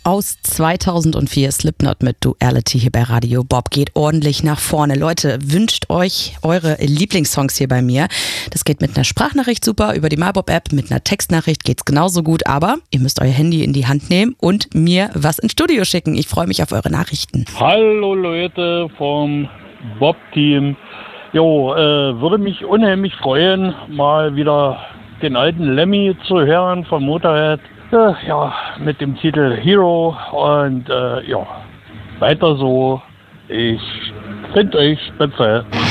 aus 2004, Slipknot mit Duality hier bei Radio Bob. Geht ordentlich nach vorne. Leute, wünscht euch eure Lieblingssongs hier bei mir. Das geht mit einer Sprachnachricht super, über die MyBob-App, mit einer Textnachricht geht's genauso gut, aber ihr müsst euer Handy in die Hand nehmen und mir was ins Studio schicken. Ich freue mich auf eure Nachrichten. Hallo Leute vom Bob-Team. Würde mich unheimlich freuen, mal wieder den alten Lemmy zu hören von Motorhead. Mit dem Titel Hero und weiter so. Ich finde euch spitze.